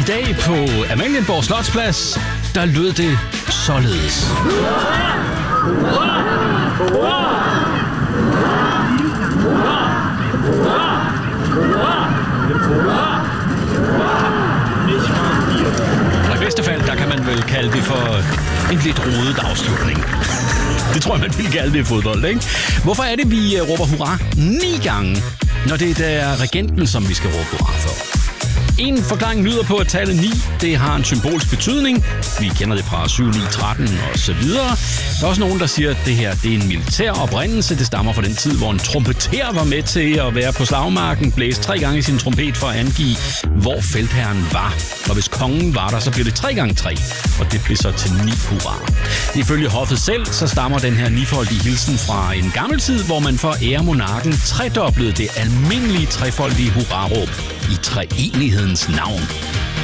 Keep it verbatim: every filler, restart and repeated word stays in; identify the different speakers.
Speaker 1: I dag på Amalienborg Slotsplads, der lød det således. Og i bedste fald, der kan man vel kalde det for en lidt rodet afslutning. Det tror jeg, man vil kalde det i fodbold, ikke? Hvorfor er det, vi råber hurra ni gange, når det er der regenten, som vi skal råbe hurra for? En forklaring lyder på, at tallet ni, det har en symbolsk betydning. Vi kender det fra syv, ni, tretten og så videre. Der er også nogen, der siger, at det her det er en militær oprindelse. Det stammer fra den tid, hvor en trompeter var med til at være på slagmarken, blæse tre gange i sin trompet for at angive, hvor feltherren var. Og hvis kongen var der, så bliver det tre gange tre, og det bliver så til ni hurra. Ifølge hoffet selv, så stammer den her nifoldige hilsen fra en gammel tid, hvor man for at ære monarken tredoblede det almindelige trefoldige hurraråb i treenighedens navn.